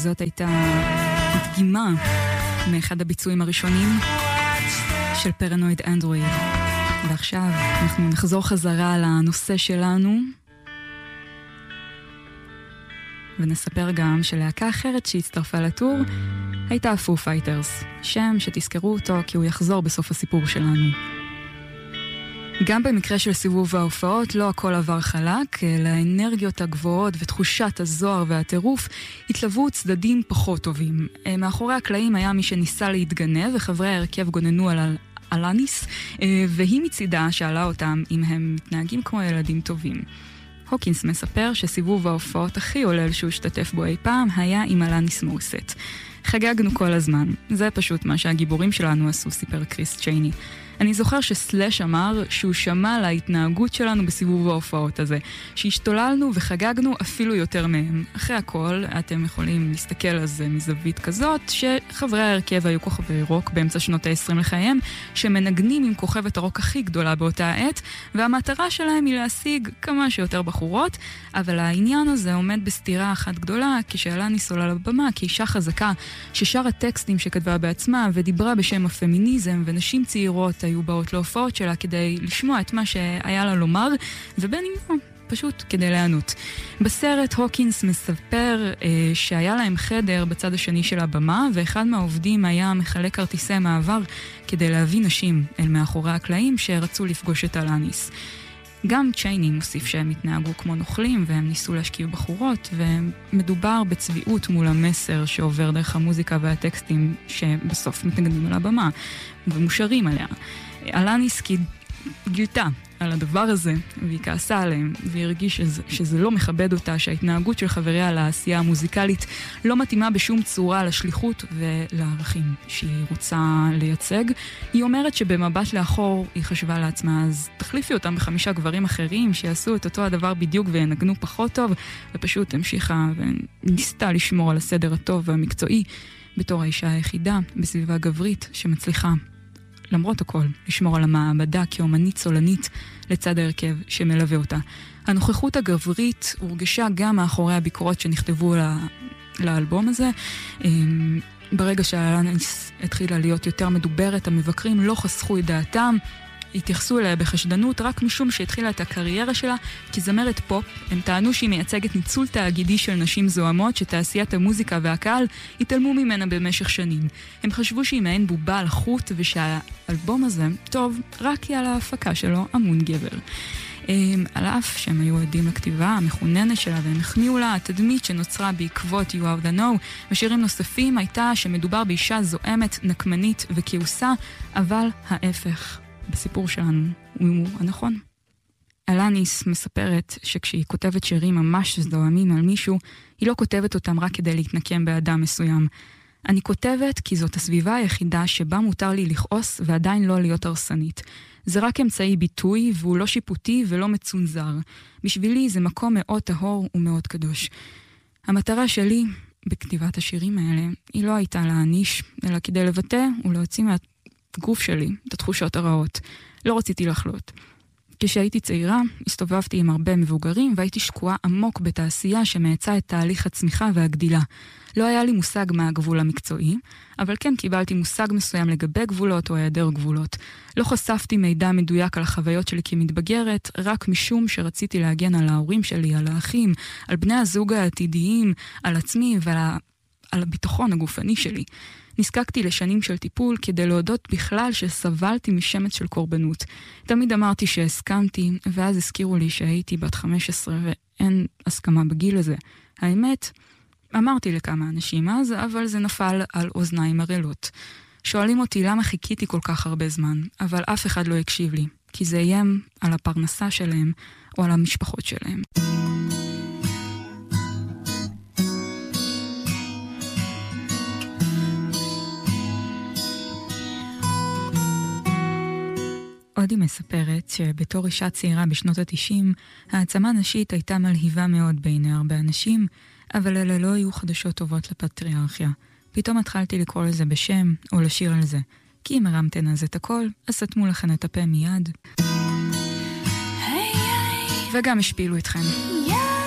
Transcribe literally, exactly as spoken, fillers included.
זאת הייתה דגימה מאחד הביצועים הראשונים של פרנויד אנדרואיד. ועכשיו אנחנו נחזור חזרה לנושא שלנו, ונספר גם שלהקה אחרת שהצטרפה לטור הייתה הפו פייטרס, שם שתזכרו אותו כי הוא יחזור בסוף הסיפור שלנו. גם במקרה של סיבוב ההופעות לא הכל עבר חלק, אלא האנרגיות הגבוהות ותחושת הזוהר והטירוף התלוו צדדים פחות טובים. מאחורי הקלעים היה מי שניסה להתגנב, וחברי ההרכב גוננו על אלניס, והיא מצידה שאלה אותם אם הם מתנהגים כמו ילדים טובים. הוקינס מספר שסיבוב ההופעות הכי עולל שהוא השתתף בו אי פעם היה עם אלניס מורסט. חגגנו כל הזמן, זה פשוט מה שהגיבורים שלנו עשו, סיפר קריס צ'ייני. אני זוכר שסלש אמר שהוא שמע על ההתנהגות שלנו בסיבוב ההופעות הזה, שהשתוללנו וחגגנו אפילו יותר מהם. אחרי הכל, אתם יכולים להסתכל על זה מזווית כזאת, שחברי ההרכב היו כוכבי רוק באמצע שנות ה-עשרים לחייהם, שמנגנים עם כוכבת הרוק הכי גדולה באותה העת, והמטרה שלהם היא להשיג כמה שיותר בחורות, אבל העניין הזה עומד בסתירה אחת גדולה, כשאלניס עולה לבמה כאישה חזקה, ששרה טקסטים שכתבה בעצמה ודיברה בשם הפמיניזם, ונשים צעירות היו באות להופעות שלה כדי לשמוע את מה שהיה לה לומר, ובין אם לא, פשוט כדי לענות. בסרט הוקינס מספר אה, שהיה להם חדר בצד השני של הבמה, ואחד מהעובדים היה מחלק כרטיסי מעבר כדי להביא נשים אל מאחורי הקלעים שרצו לפגוש את אלניס. גם צ'ייני מוסיף שהם התנהגו כמו נוכלים והם ניסו להשקיע בחורות, ומדובר בצביעות מול המסר שעובר דרך המוזיקה והטקסטים שבסוף מתנגנים על הבמה ומושרים עליה. אלניס גילתה על הדבר הזה, והיא כעסה עליהם, והיא הרגיש שזה, שזה לא מכבד אותה, שההתנהגות של חבריה לעשייה המוזיקלית לא מתאימה בשום צורה לשליחות ולערכים שהיא רוצה לייצג. היא אומרת שבמבט לאחור היא חשבה לעצמה, אז תחליפי אותם בחמישה גברים אחרים שיעשו את אותו הדבר בדיוק וינגנו פחות טוב, ופשוט המשיכה וניסתה לשמור על הסדר הטוב והמקצועי בתור האישה היחידה בסביבה גברית שמצליחה למרות הכל, לשמור על המעבדה כאומנית סולנית לצד ההרכב שמלווה אותה. הנוכחות הגברית הורגשה גם מאחורי הביקורות שנכתבו לאלבום הזה. ברגע שהאלניס התחילה להיות יותר מדוברת, המבקרים לא חסכו את דעתם, התייחסו אליה בחשדנות רק משום שהתחילה את הקריירה שלה כזמרת פופ. הם טענו שהיא מייצגת ניצול תאגידי של נשים זוהמות שתעשיית המוזיקה והקהל התעלמו ממנה במשך שנים. הם חשבו שהיא מעין בובה על חוט ושהאלבום הזה טוב רק כי על ההפקה שלו אמון גבר. על אף שהם היו עדים לכתיבה המכוננת שלה והם החמיאו לה, התדמית שנוצרה בעקבות You Are The Know ושירים נוספים הייתה שמדובר באישה זוהמת, נקמנית וכעוסה, אבל ההפך בסיפור שלנו הוא הנכון. אלניס מספרת שכשהיא כותבת שירים ממש זוהמים על מישהו, היא לא כותבת אותם רק כדי להתנקם באדם מסוים. אני כותבת כי זאת הסביבה היחידה שבה מותר לי לכעוס ועדיין לא להיות הרסנית. זה רק אמצעי ביטוי והוא לא שיפוטי ולא מצונזר. בשבילי זה מקום מאוד טהור ומאוד קדוש. המטרה שלי בכתיבת השירים האלה היא לא הייתה להעניש, אלא כדי לבטא ולהוציא מה גוף שלי, את התחושות הרעות. לא רציתי לחלות. כשהייתי צעירה, הסתובבתי עם הרבה מבוגרים והייתי שקועה עמוק בתעשייה שמאצה את תהליך הצמיחה והגדילה. לא היה לי מושג מה הגבול המקצועי, אבל כן קיבלתי מושג מסוים לגבי גבולות או היעדר גבולות. לא חשפתי מידע מדויק על החוויות שלי כמתבגרת, רק משום שרציתי להגן על ההורים שלי, על האחים, על בני הזוג העתידיים, על עצמי ועל ה... על הביטחון הגופני שלי. נזקקתי לשנים של טיפול כדי להודות בכלל שסבלתי משמץ של קורבנות. תמיד אמרתי שהסכמתי, ואז הזכירו לי שהייתי בת חמש עשרה ואין הסכמה בגיל הזה. האמת, אמרתי לכמה אנשים אז, אבל זה נפל על אוזניים ערלות. שואלים אותי למה חיכיתי כל כך הרבה זמן, אבל אף אחד לא הקשיב לי, כי זה איים על הפרנסה שלהם או על המשפחות שלהם. אודי מספרת שבתור אישה צעירה בשנות ה-תשעים, העצמה נשית הייתה מלהיבה מאוד בעיני הרבה אנשים, אבל אלה לא היו חדשות טובות לפטריארכיה. פתאום התחלתי לקרוא לזה בשם, או לשיר על זה. כי אם הרמתן אז את הכל, אז סתמו לכן את הפה מיד. Hey, hey. וגם השפילו אתכם. Yeah.